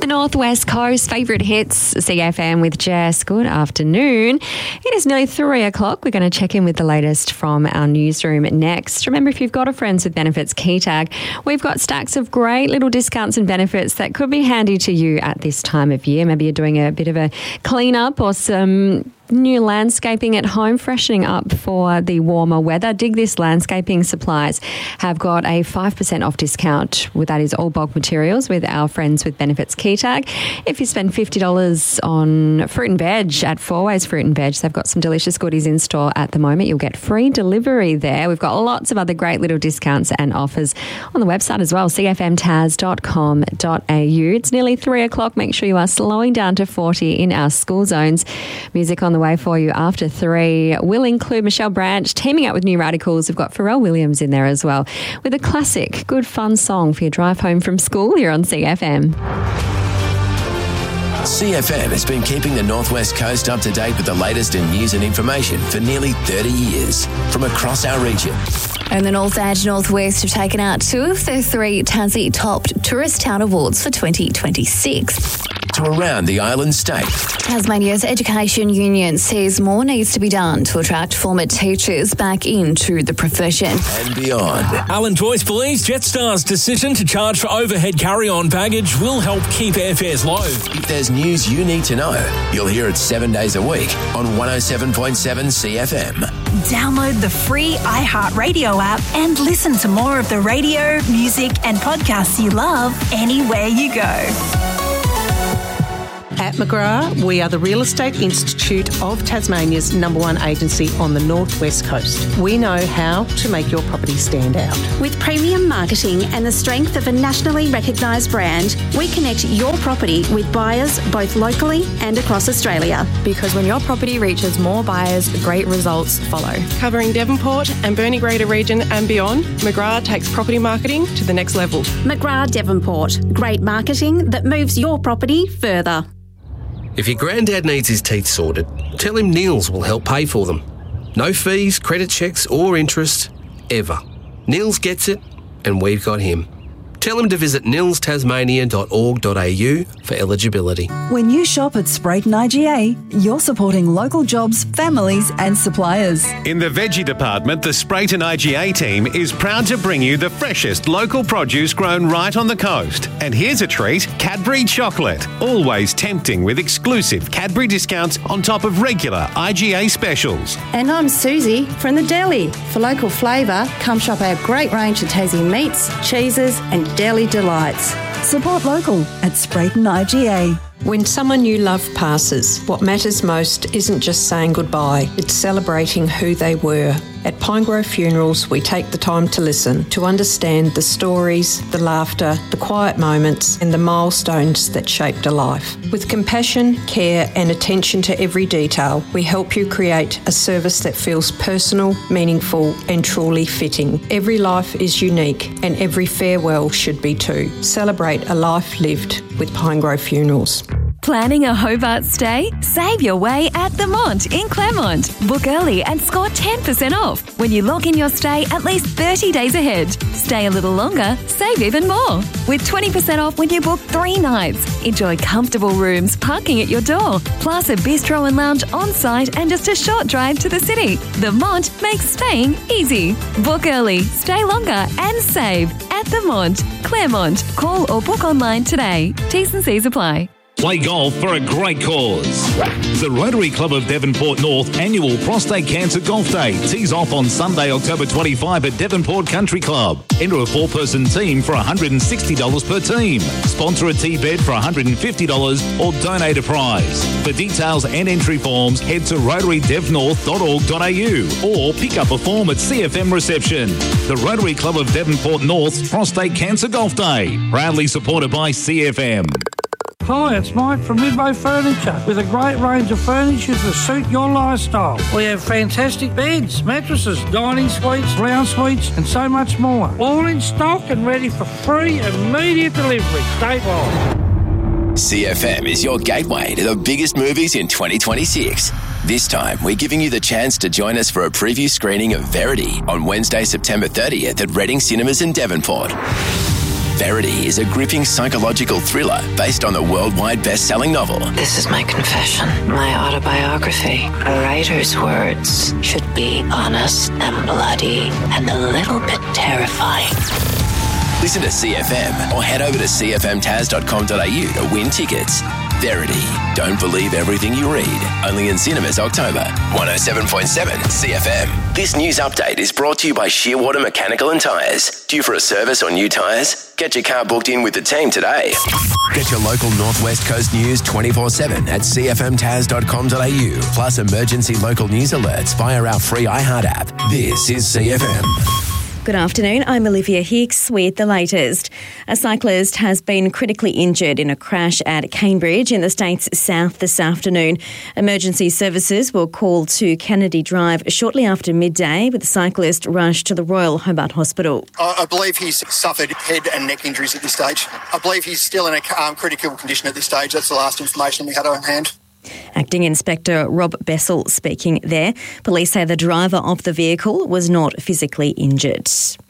The Northwest Coast, favourite hits, CFM with Jess. Good afternoon. It is nearly 3 o'clock. We're going to check in with the latest from our newsroom next. Remember, if you've got a Friends with Benefits key tag, we've got stacks of great little discounts and benefits that could be handy to you at this time of year. Maybe you're doing a bit of a clean-up or some new landscaping at home, freshening up for the warmer weather. Dig This Landscaping Supplies have got a 5% off discount. That is all bulk materials with our Friends with Benefits key tag. If you spend $50 on fruit and veg at Four Ways Fruit and Veg, they've got some delicious goodies in store at the moment. You'll get free delivery there. We've got lots of other great little discounts and offers on the website as well, cfmtas.com.au. It's nearly 3 o'clock. Make sure you are slowing down to 40 in our school zones. Music on the way for you after 3 will include Michelle Branch teaming up with New Radicals. We've got Pharrell Williams in there as well with a classic, good fun song for your drive home from school here on CFM. CFM has been keeping the Northwest Coast up to date with the latest in news and information for nearly 30 years from across our region. And the North and Northwest have taken out 2 of their 3 Tassie Top Tourist Town Awards for 2026. To around the island state. Tasmania's Education Union says more needs to be done to attract former teachers back into the profession. And beyond. Alan Joyce believes Jetstar's decision to charge for overhead carry-on baggage will help keep airfares low. If there's news you need to know, you'll hear it 7 days a week on 107.7 CFM. Download the free iHeartRadio app and listen to more of the radio, music and podcasts you love anywhere you go. At McGrath, we are the Real Estate Institute of Tasmania's #1 agency on the Northwest Coast. We know how to make your property stand out. With premium marketing and the strength of a nationally recognised brand, we connect your property with buyers both locally and across Australia. Because when your property reaches more buyers, great results follow. Covering Devonport and Burnie Greater region and beyond, McGrath takes property marketing to the next level. McGrath Devonport. Great marketing that moves your property further. If your granddad needs his teeth sorted, tell him Niels will help pay for them. No fees, credit checks or interest, ever. Niels gets it, and we've got him. Tell him to visit nilstasmania.org.au for eligibility. When you shop at Sprayton IGA, you're supporting local jobs, families and suppliers. In the veggie department, the Sprayton IGA team is proud to bring you the freshest local produce grown right on the coast. And here's a treat, Cadbury chocolate. Always tempting with exclusive Cadbury discounts on top of regular IGA specials. And I'm Susie from the deli. For local flavour, come shop our great range of Tassie meats, cheeses and deli delights. Support local at Sprayton IGA. When someone you love passes, what matters most isn't just saying goodbye, it's celebrating who they were. At Pinegrove Funerals, we take the time to listen, to understand the stories, the laughter, the quiet moments, and the milestones that shaped a life. With compassion, care, and attention to every detail, we help you create a service that feels personal, meaningful, and truly fitting. Every life is unique, and every farewell should be too. Celebrate a life lived with Pinegrove Funerals. Planning a Hobart stay? Save your way at The Mont in Claremont. Book early and score 10% off when you log in your stay at least 30 days ahead. Stay a little longer, save even more. With 20% off when you book 3 nights. Enjoy comfortable rooms, parking at your door, plus a bistro and lounge on site and just a short drive to the city. The Mont makes staying easy. Book early, stay longer and save at The Mont, Claremont. Call or book online today. T's and C's apply. Play golf for a great cause. The Rotary Club of Devonport North annual Prostate Cancer Golf Day tees off on Sunday, October 25 at Devonport Country Club. Enter a 4-person team for $160 per team. Sponsor a tee bed for $150 or donate a prize. For details and entry forms, head to rotarydevnorth.org.au or pick up a form at CFM reception. The Rotary Club of Devonport North's Prostate Cancer Golf Day, proudly supported by CFM. Hi, it's Mike from Midway Furniture with a great range of furniture to suit your lifestyle. We have fantastic beds, mattresses, dining suites, lounge suites and so much more. All in stock and ready for free immediate delivery statewide. CFM is your gateway to the biggest movies in 2026. This time, we're giving you the chance to join us for a preview screening of Verity on Wednesday, September 30th at Reading Cinemas in Devonport. Verity is a gripping psychological thriller based on the worldwide best-selling novel. This is my confession, my autobiography. A writer's words should be honest and bloody and a little bit terrifying. Listen to CFM or head over to cfmtaz.com.au to win tickets. Verity. Don't believe everything you read. Only in cinemas October. 107.7 CFM. This news update is brought to you by Shearwater Mechanical and Tyres. Due for a service or new tyres? Get your car booked in with the team today. Get your local Northwest Coast news 24/7 at cfmtaz.com.au. Plus emergency local news alerts via our free iHeart app. This is CFM. Good afternoon, I'm Olivia Hicks with the latest. A cyclist has been critically injured in a crash at Cambridge in the state's south this afternoon. Emergency services were called to Kennedy Drive shortly after midday, with the cyclist rushed to the Royal Hobart Hospital. I believe he's suffered head and neck injuries at this stage. I believe he's still in a critical condition at this stage. That's the last information we had on hand. Acting Inspector Rob Bessel speaking there. Police say the driver of the vehicle was not physically injured.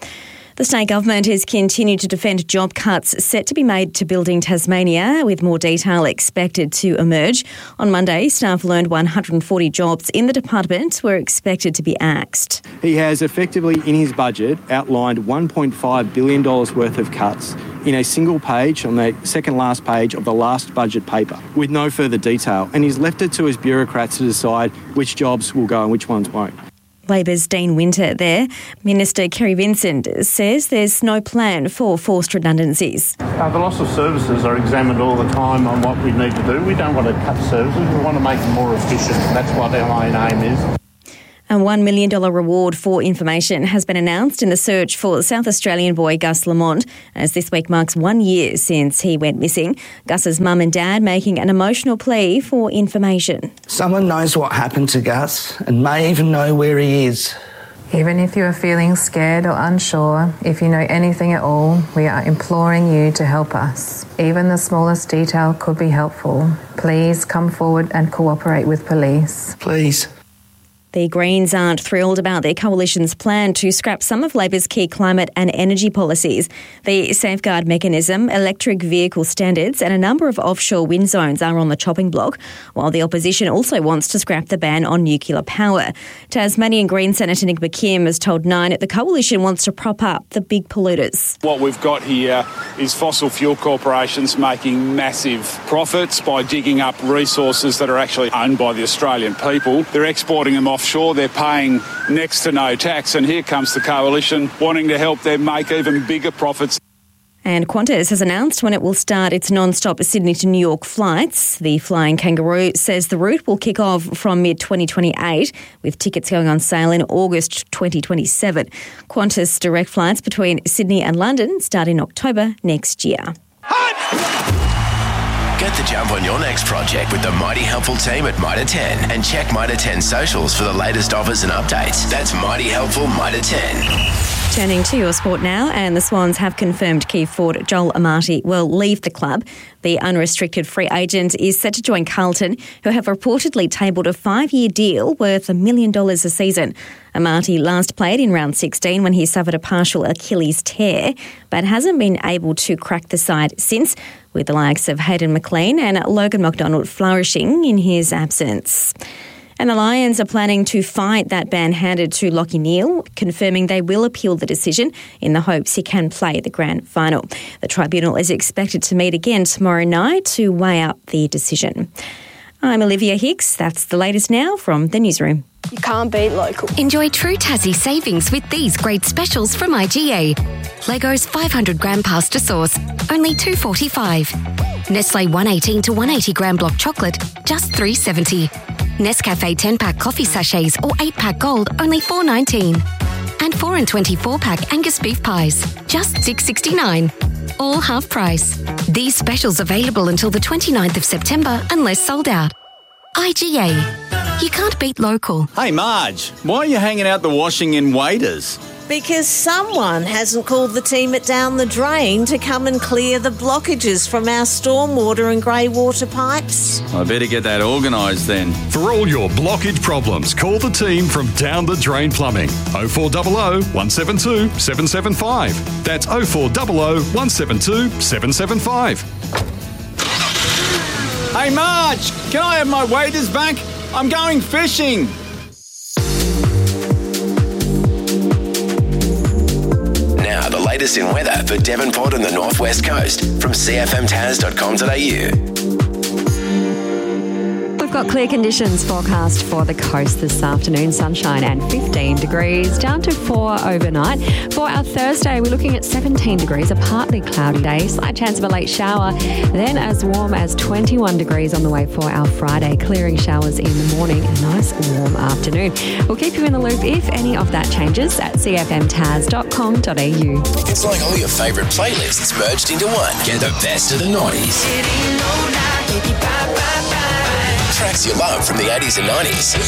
The state government has continued to defend job cuts set to be made to Building Tasmania, with more detail expected to emerge. On Monday, staff learned 140 jobs in the department were expected to be axed. He has effectively, in his budget, outlined $1.5 billion worth of cuts in a single page on the second last page of the last budget paper, with no further detail, and he's left it to his bureaucrats to decide which jobs will go and which ones won't. Labor's Dean Winter there. Minister Kerry Vincent says there's no plan for forced redundancies. The loss of services are examined all the time on what we need to do. We don't want to cut services, we want to make them more efficient. That's what our main aim is. A $1 million reward for information has been announced in the search for South Australian boy Gus Lamont, as this week marks 1 year since he went missing. Gus's mum and dad making an emotional plea for information. Someone knows what happened to Gus and may even know where he is. Even if you are feeling scared or unsure, if you know anything at all, we are imploring you to help us. Even the smallest detail could be helpful. Please come forward and cooperate with police. Please. The Greens aren't thrilled about their coalition's plan to scrap some of Labor's key climate and energy policies. The safeguard mechanism, electric vehicle standards and a number of offshore wind zones are on the chopping block, while the opposition also wants to scrap the ban on nuclear power. Tasmanian Green Senator Nick McKim has told Nine the coalition wants to prop up the big polluters. What we've got here is fossil fuel corporations making massive profits by digging up resources that are actually owned by the Australian people. They're exporting them offshore, they're paying next to no tax, and here comes the coalition wanting to help them make even bigger profits. And Qantas has announced when it will start its non-stop Sydney to New York flights. The Flying Kangaroo says the route will kick off from mid-2028, with tickets going on sale in August 2027. Qantas direct flights between Sydney and London start in October next year. Get the jump on your next project with the Mighty Helpful team at Mitre 10 and check Mitre 10 socials for the latest offers and updates. That's Mighty Helpful Mitre 10. Turning to your sport now, and the Swans have confirmed key forward Joel Amati will leave the club. The unrestricted free agent is set to join Carlton, who have reportedly tabled a 5-year deal worth $1 million a season. Amati last played in round 16 when he suffered a partial Achilles tear, but hasn't been able to crack the side since, with the likes of Hayden McLean and Logan McDonald flourishing in his absence. And the Lions are planning to fight that ban handed to Lachie Neale, confirming they will appeal the decision in the hopes he can play the grand final. The tribunal is expected to meet again tomorrow night to weigh up the decision. I'm Olivia Hicks. That's the latest now from the newsroom. You can't beat local. Enjoy true Tassie savings with these great specials from IGA. Leggo's 500 gram pasta sauce, only $2.45. Nestle 118 to 180 gram block chocolate, just $3.70. Nescafe 10-pack coffee sachets or 8-pack gold, only $4.19. And 4 and 24-pack Angus beef pies, just $6.69. All half price. These specials available until the 29th of September unless sold out. IGA. You can't beat local. Hey Marge, why are you hanging out the washing in Waiters? Because someone hasn't called the team at Down the Drain to come and clear the blockages from our stormwater and grey water pipes. I better get that organised then. For all your blockage problems, call the team from Down the Drain Plumbing. 0400 172 775. That's 0400 172 775. Hey Marge, can I have my waders back? I'm going fishing. Now, the latest in weather for Devonport and the Northwest Coast from cfmtaz.com.au. We've got clear conditions forecast for the coast this afternoon. Sunshine and 15 degrees, down to 4 overnight. For our Thursday, we're looking at 17 degrees, a partly cloudy day, slight chance of a late shower, then as warm as 21 degrees on the way for our Friday. Clearing showers in the morning, a nice warm afternoon. We'll keep you in the loop if any of that changes at cfmtaz.com.au. It's like all your favourite playlists merged into one. Get the best of the 90s. Tracks you love from the 80s and 90s.